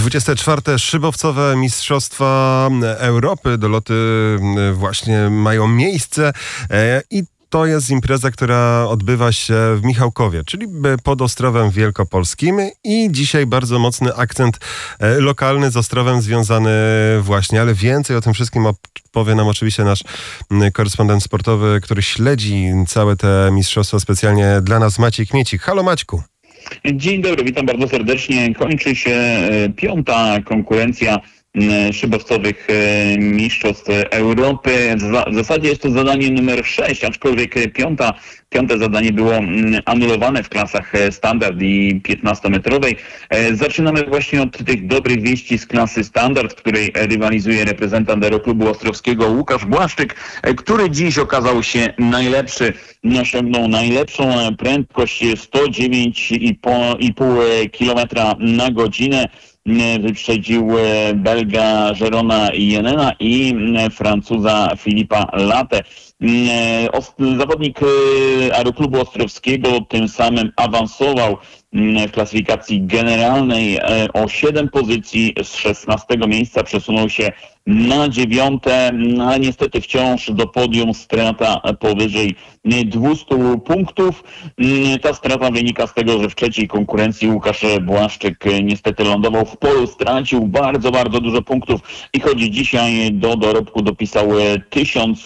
24. szybowcowe Mistrzostwa Europy. Doloty właśnie mają miejsce i to jest impreza, która odbywa się w Michałkowie, czyli pod Ostrowem Wielkopolskim, i dzisiaj bardzo mocny akcent lokalny z Ostrowem związany właśnie, ale więcej o tym wszystkim powie nam oczywiście nasz korespondent sportowy, który śledzi całe te mistrzostwa specjalnie dla nas, Maciej Kmiecik. Halo Maćku. Dzień dobry, witam bardzo serdecznie. Kończy się 5. konkurencja szybowcowych Mistrzostw Europy. W zasadzie jest to zadanie numer 6, aczkolwiek piąte zadanie było anulowane w klasach standard i 15-metrowej. Zaczynamy właśnie od tych dobrych wieści z klasy standard, w której rywalizuje reprezentant Aeroklubu Ostrowskiego Łukasz Błaszczyk, który dziś okazał się najlepszy. Osiągnął najlepszą prędkość 109,5 km na godzinę. Wyprzedził Belga Jerona Jenena i Francuza Filipa Latę. Zawodnik Aeroklubu Ostrowskiego tym samym awansował w klasyfikacji generalnej o 7 pozycji. Z 16 miejsca przesunął się na 9, ale niestety wciąż do podium strata powyżej 200 punktów. Ta strata wynika z tego, że w trzeciej konkurencji Łukasz Błaszczyk niestety lądował w polu, stracił bardzo dużo punktów i choć dzisiaj do dorobku dopisał 1000